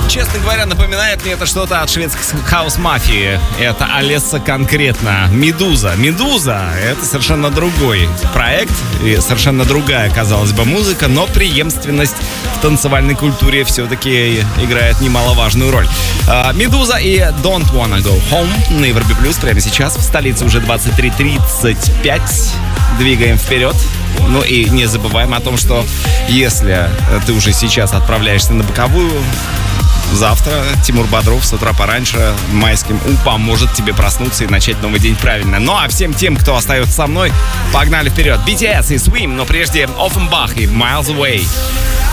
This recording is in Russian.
Честно говоря, напоминает мне это что-то от шведской хаус-мафии. Это Алесса конкретно. Медуза. Медуза — это совершенно другой проект и совершенно другая, казалось бы, музыка, но преемственность в танцевальной культуре все-таки играет немаловажную роль. Медуза и Don't Wanna Go Home на Европе Плюс прямо сейчас. В столице уже 23:35. Двигаем вперед. Ну и не забываем о том, что если ты уже сейчас отправляешься на боковую, завтра Тимур Бодров с утра пораньше майским поможет тебе проснуться и начать новый день правильно. Ну а всем тем, кто остается со мной, погнали вперед. BTS и Swim, но прежде Offenbach и Miles Away.